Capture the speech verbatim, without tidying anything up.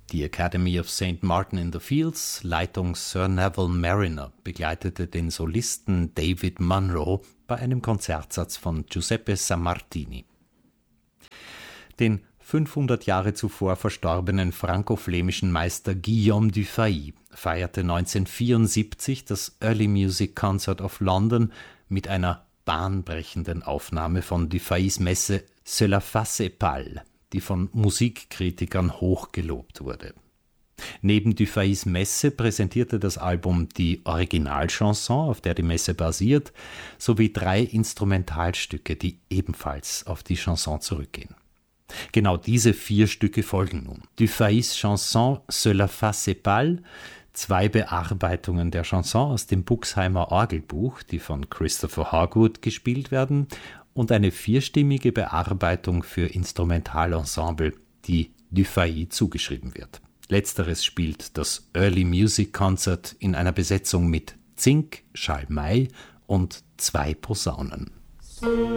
Die Academy of Saint Martin in the Fields, Leitung Sir Neville Mariner, begleitete den Solisten David Munro bei einem Konzertsatz von Giuseppe Sammartini. Den fünfhundert Jahre zuvor verstorbenen franko-flämischen Meister Guillaume Dufay feierte neunzehnhundertvierundsiebzig das Early Music Concert of London mit einer bahnbrechenden Aufnahme von Dufays Messe Cela fasse pal, die von Musikkritikern hoch gelobt wurde. Neben Dufays Messe präsentierte das Album die Originalchanson, auf der die Messe basiert, sowie drei Instrumentalstücke, die ebenfalls auf die Chanson zurückgehen. Genau diese vier Stücke folgen nun. Dufays Chanson Cela fasse pal, zwei Bearbeitungen der Chanson aus dem Buxheimer Orgelbuch, die von Christopher Hogwood gespielt werden, und eine vierstimmige Bearbeitung für Instrumentalensemble, die Dufay zugeschrieben wird. Letzteres spielt das Early Music Concert in einer Besetzung mit Zink, Schalmei und zwei Posaunen.